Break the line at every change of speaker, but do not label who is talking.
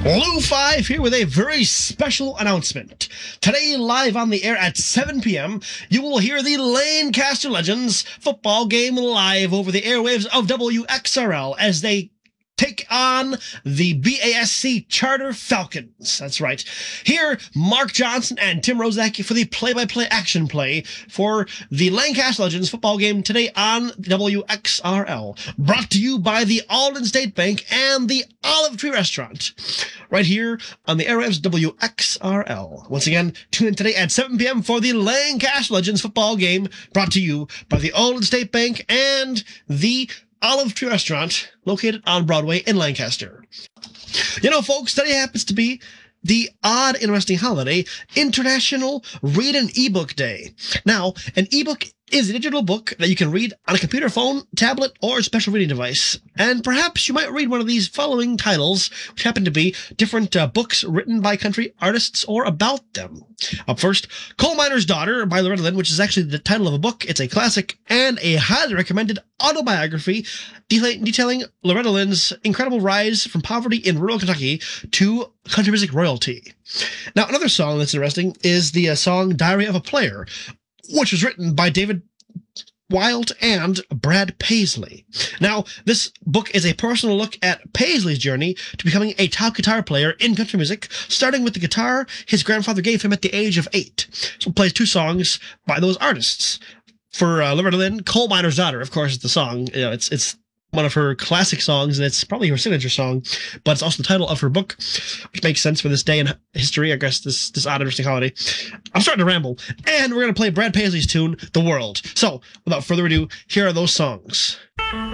Lou 5 here with a very special announcement. Today, live on the air at 7 p.m., you will hear the Lancaster Legends football game live over the airwaves of WXRL as they take on the BASC Charter Falcons. That's right. Here, Mark Johnson and Tim Rozak for the play-by-play action play for the Lancaster Legends football game today on WXRL. Brought to you by the Alden State Bank and the Olive Tree Restaurant. Right here on the airwaves WXRL. Once again, tune in today at 7 p.m. for the Lancaster Legends football game brought to you by the Alden State Bank and the Olive Tree Restaurant, located on Broadway in Lancaster. You know, folks, today happens to be the odd, interesting holiday, International Read an Ebook Day. Now, an ebook is a digital book that you can read on a computer, phone, tablet, or special reading device. And perhaps you might read one of these following titles, which happen to be different books written by country artists or about them. Up first, Coal Miner's Daughter by Loretta Lynn, which is actually the title of a book. It's a classic and a highly recommended autobiography detailing Loretta Lynn's incredible rise from poverty in rural Kentucky to country music royalty. Now, another song that's interesting is the song Diary of a Player, which was written by David Wild and Brad Paisley. Now, this book is a personal look at Paisley's journey to becoming a top guitar player in country music, starting with the guitar his grandfather gave him at the age of 8. So it plays two songs by those artists. For Loretta Lynn, Coal Miner's Daughter, of course, is the song. You know, it's one of her classic songs, and it's probably her signature song, but it's also the title of her book, which makes sense for this day in history, I guess, this odd, interesting holiday. I'm starting to ramble, and we're going to play Brad Paisley's tune, The World. So, without further ado, here are those songs.